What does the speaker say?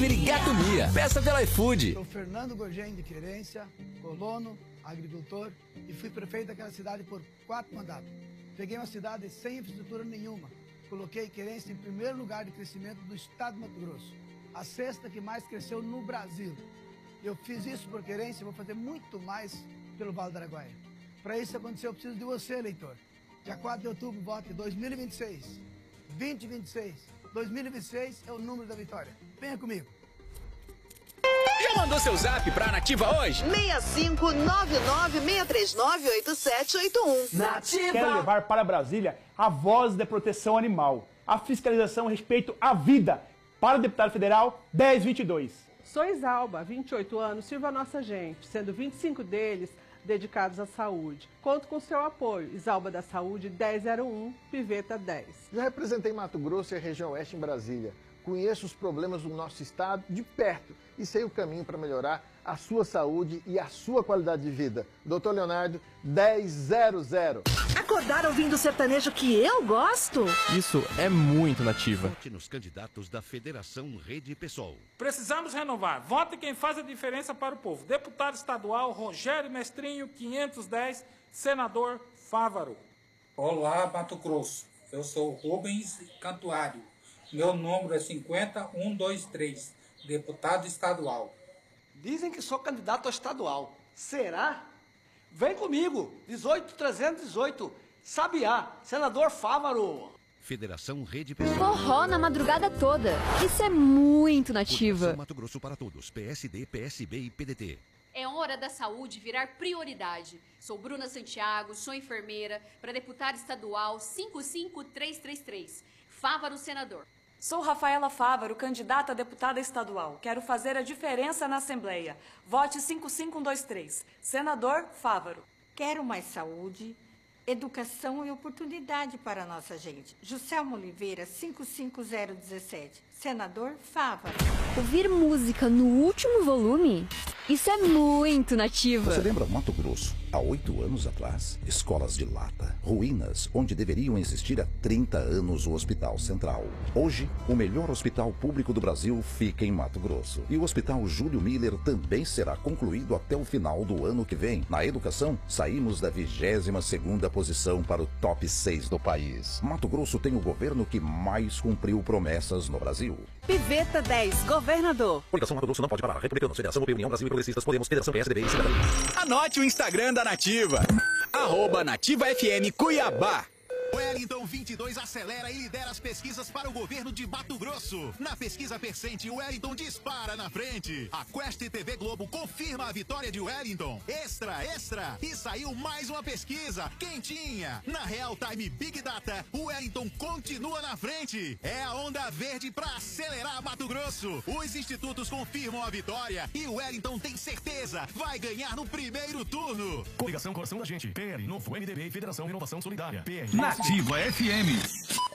Gatomia. Peça pela iFood. Sou Fernando Gorgen de Querência, colono, agricultor e fui prefeito daquela cidade por 4 mandatos. Peguei uma cidade sem infraestrutura nenhuma. Coloquei Querência em primeiro lugar de crescimento do estado de Mato Grosso. A sexta que mais cresceu no Brasil. Eu fiz isso por Querência e vou fazer muito mais pelo Vale do Araguaia. Para isso acontecer, eu preciso de você, eleitor. Dia 4 de outubro, vote 2026. 2026. 2026 é o número da vitória. Venha comigo. Já mandou seu zap pra Nativa hoje? 6599-639-8781. Nativa! Quero levar para Brasília a voz da proteção animal, a fiscalização a respeito à vida. Para o deputado federal, 1022. Sou Isalba, 28 anos, sirvo a nossa gente, sendo 25 deles dedicados à saúde. Conto com seu apoio. Isalba da Saúde, 1001, Piveta 10. Já representei Mato Grosso e a região oeste em Brasília. Conheço os problemas do nosso estado de perto e sei o caminho para melhorar a sua saúde e a sua qualidade de vida. Dr. Leonardo, 1000. Acordar ouvindo o sertanejo que eu gosto? Isso é muito Nativa. Vote nos candidatos da Federação Rede PSOL. Precisamos renovar. Vote quem faz a diferença para o povo. Deputado estadual Rogério Mestrinho, 510, senador Fávaro. Olá, Mato Grosso. Eu sou Rubens Cantuário. Meu número é 50123, deputado estadual. Dizem que sou candidato a estadual. Será? Vem comigo, 18318, Sabiá, senador Fávaro. Federação Rede PSOL. Forró na madrugada toda. Isso é muito Nativa. Mato Grosso para todos, PSD, PSB e PDT. É hora da saúde virar prioridade. Sou Bruna Santiago, sou enfermeira, para deputada estadual 55333. Fávaro, senador. Sou Rafaela Fávaro, candidata a deputada estadual. Quero fazer a diferença na Assembleia. Vote 55123. Senador Fávaro. Quero mais saúde, educação e oportunidade para a nossa gente. Juscelmo Oliveira, 55017. Senador Fávaro. Ouvir música no último volume? Isso é muito Nativa. Você lembra Mato Grosso? Há 8 anos atrás, escolas de lata, ruínas, onde deveriam existir há 30 anos o Hospital Central. Hoje, o melhor hospital público do Brasil fica em Mato Grosso. E o Hospital Júlio Miller também será concluído até o final do ano que vem. Na educação, saímos da 22ª posição para o top 6 do país. Mato Grosso tem o governo que mais cumpriu promessas no Brasil. Piveta 10, governador. Coligação Mato Grosso não pode parar. Republicanos, Federação, União Brasil e Progressistas, Podemos, Federação, PSDB e Cidadania. Anote o Instagram da Nativa. @Nativa FM Cuiabá. Wellington 22 acelera e lidera as pesquisas para o governo de Mato Grosso. Na pesquisa Percente, Wellington dispara na frente. A Quest TV Globo confirma a vitória de Wellington. Extra, extra! E saiu mais uma pesquisa, quentinha. Na Real Time Big Data, o Wellington continua na frente. É a onda verde para acelerar Mato Grosso. Os institutos confirmam a vitória e o Wellington tem certeza, vai ganhar no primeiro turno. Coligação Coração da Gente, PL, Novo MDB e Federação Renovação Solidária, PR. Nativa FM.